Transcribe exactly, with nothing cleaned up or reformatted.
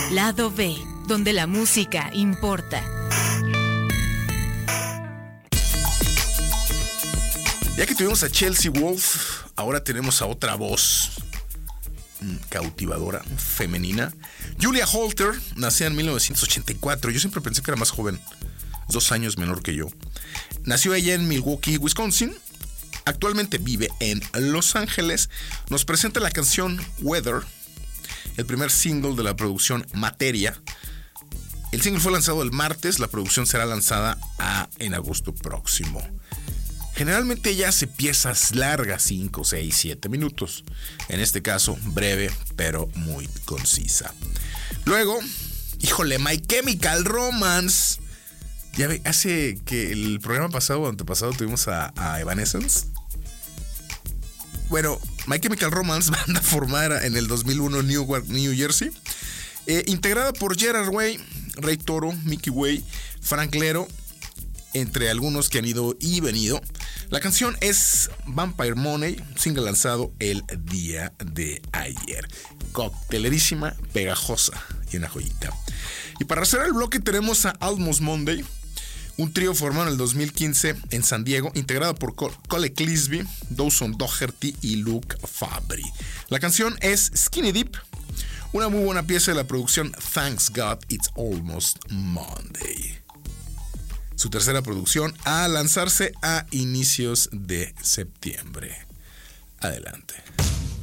Lado B, donde la música importa. Ya que tuvimos a Chelsea Wolfe, ahora tenemos a otra voz cautivadora, femenina. Julia Holter, nacida en mil novecientos ochenta y cuatro. Yo siempre pensé que era más joven, dos años menor que yo. Nació ella en Milwaukee, Wisconsin. Actualmente vive en Los Ángeles. Nos presenta la canción Weather, el primer single de la producción Materia. El single fue lanzado el martes. La producción será lanzada a, en agosto próximo. Generalmente ella hace piezas largas, cinco, seis, siete minutos. En este caso, breve, pero muy concisa. Luego, híjole, My Chemical Romance. Ya ve, hace que el programa pasado o antepasado tuvimos a, a Evanescence. Bueno, My Chemical Romance, banda formada en el dos mil uno en Newark, New Jersey. Eh, integrada por Gerard Way, Ray Toro, Mickey Way, Frank Lero, entre algunos que han ido y venido. La canción es Vampire Money, single lanzado el día de ayer. Coctelerísima, pegajosa y una joyita. Y para cerrar el bloque tenemos a Almost Monday, un trío formado en el dos mil quince en San Diego, integrado por Cole Clisby, Dawson Doherty y Luke Fabry. La canción es Skinny Dip, una muy buena pieza de la producción Thanks God It's Almost Monday. Su tercera producción a lanzarse a inicios de septiembre. Adelante.